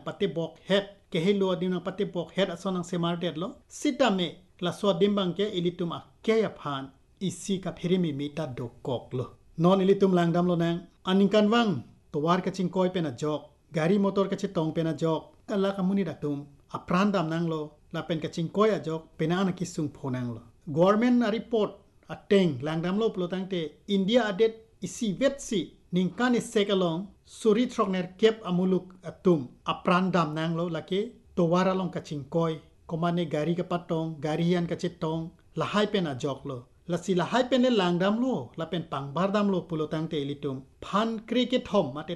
pati bok het ke helo dim nang pati bok het ason nang semar det lo sitame la so dim bangke ilitum akke ya phan isi ka phirimi mita dokok lo non ilitum langdam lo nang aningkan wang towar ka chingkoi pena jok gari motor ka chitong pena jok kala kamuni datum aprandam nang lo la pen ka chingkoi a jok pena ana kisung phonang lo government a report ateng langdam lo plotangte India adet isi vetsi ningkan isekalong suri throkner kep amuluk atum aprandam nang lo lake towara long ka chingkoi komane gari ka patong gari yan ka chitong lahai pen a jok lo la si lahai pen le langdam lo la pen pangbardam lo pulotangte elitum phan cricket hom mate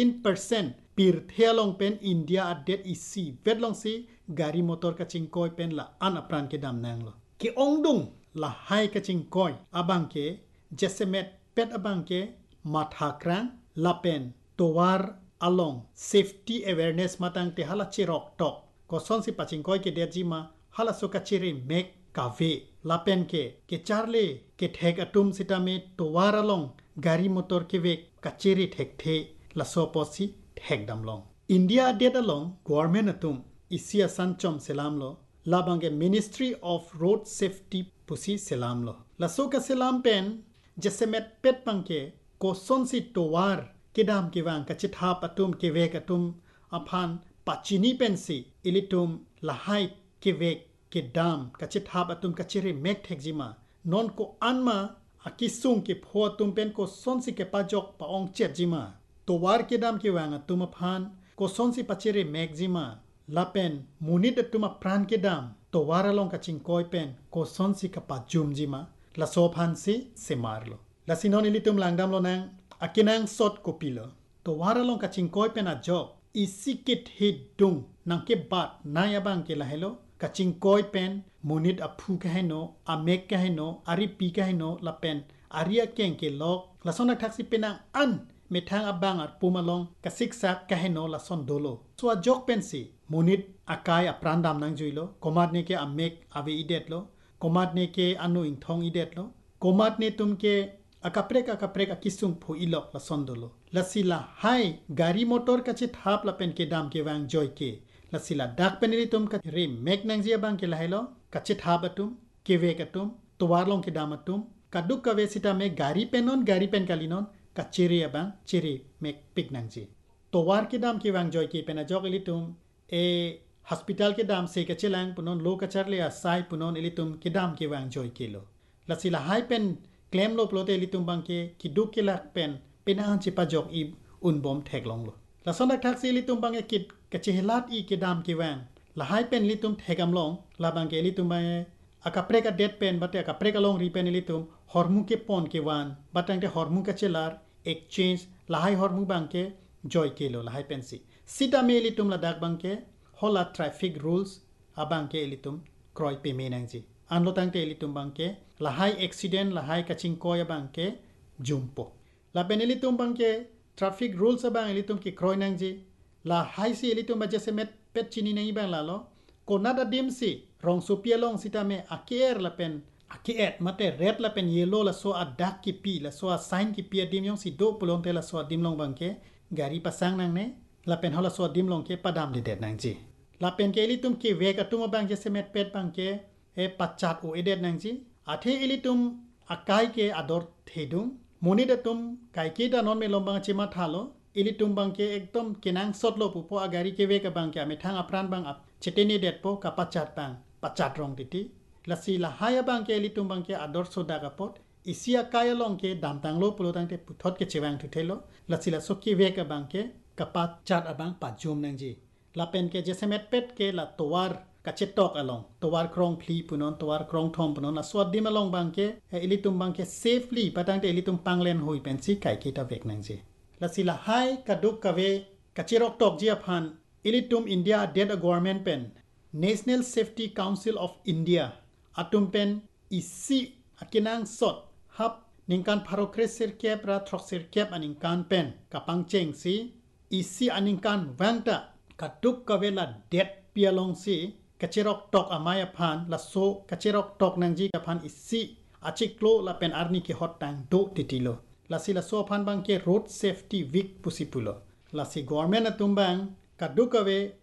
13% pir thelong pen India adet isi vetlong si gari motor ka chingkoi pen la an apran ke dam nang lo ki ongdung la hai ka chingkoi abangke jesemet pet abangke mathakrang lapen towar along safety awareness matang te hala chirok tok ko son si pachingkoi ke derjima hala soka chiri mek kave lapen ke charle ke thek atum sitame towar along gari motor ke vek kachiri thek the la soposi thek damlong India det along government atum isia sanchom selam lo labange Ministry of Road Safety pusi selam lo la soka selam pen jesemet pet pangke ko son si towar kedam ke wang ka chitha patum ke vek atum aphan pachini pensi ilitum lahai ke vek ke dam ka chitha patum ka chiri mek thekjima non ko anma akisung ke photum pen ko son si ke pajok pa ong chetjima towar kedam ke wang atum aphan ko son si pachiri mekjima lapen munit atuma pran kedam towar along ka chingkoi pen ko son si ka pajum jima la sophan si semarlo la sinon ilitum langdam lo nang akinang sot kopilo towar along ka chingkoi pen a job isikit hidung nang ke bat naya bang ke lahelo ka chingkoi pen munit aphu ka heno amek ka heno ari pi ka heno la pen aria keng ke lok la sonak thaksi penang an methang abang at pumalong ka siksa ka heno la son dolo so a jok pensi munit akai aprandam nang juilo komat ne ke amek ave idet lo komat ne ke anu ingthong idet lo komat ne tum ke akaprek akisung phu ilok la sondolo la sila hai gari motor ka che thap la pen ke dam ke wang joy ke la sila dak penili tum ka re mek nang jia bang ke la helo ka che thap atum ke ve katum towar long ke dam atum ka duk ka ve sita me gari pen kalinon ka chiri abang chiri mek pik nang ji towar ke dam ke wang joy ke pen a jok ilitum e hospital ke dam se ka chelang punon lo ka charle a sai punon ilitum ke dam ke wang joy ke lo la sila hai pen claim lo plote litum bangke kiduk ke lak pen penahan chipa jok i unbom thek long lo la sonak thak si litum bangke kit ka chehelat i ke dam ke wang la hai pen litum thekam long la bangke litum bangke akaprek a det pen bate akaprek along ri pen litum hormu ke pon ke wan batang te hormu ka chelar exchange la hai hormu bangke joy ke lo la hai pen si sita me litum la dak bangke hola traffic rules abangke litum kroi pe menang ji anlo tangte litum bangke la hai accident la hai kaching koya bangke jumpo la penelitum bangke traffic rules abang elitum ki kroi nang ji la hai si elitum ba jese met pet chini nei bang la lo konada dim si rong supia long sitame aker la pen akiet mate red la pen yellow la so adak ki pi la so sign ki pi dim yong si do pulong te la so dim long bangke gari pasang nang ne la pen hola so dim long ke padam de det nang ji la pen ke elitum ki vek atum bang jese met pet bangke e pachat o edet nang ji athe ilitum akai ke ador thedum monidatum kai ke da non me lombang chima thalo ilitum bangke ekdom kenang sotlo pupo agari ke ve ka bangke ame thang apran bang ap cheteni det po ka pachat rong titi lasi la haya bangke ilitum bangke ador soda kapot isia kaya long ke damtang lo pulo tang te puthot ke chewang thuthelo lasi la sokki ve ka bangke ka pachat abang pajum nang ji la pen ke jesemet pet ke la towar kachetok along towar krong pli punon towar krong thom punon la swat dim along bangke ilitum bangke safely patang te ilitum panglen hoi pensi kai ke ta vek nang ji la sila hai kaduk kave kachirok tok ji aphan ilitum India det a government pen National Safety Council of India atum pen isi akinang sot hap ningkan pharokresir kep ra throksir kep aningkan pen kapang cheng si isi aningkan wangta kaduk kave la det pialong si kachirok tok amaya phan la so kachirok tok nangji kaphan isi achiklo la pen arni ke hot tang do titilo la si la so phan bang ke road safety week pusipulo la si government atumbang kadukave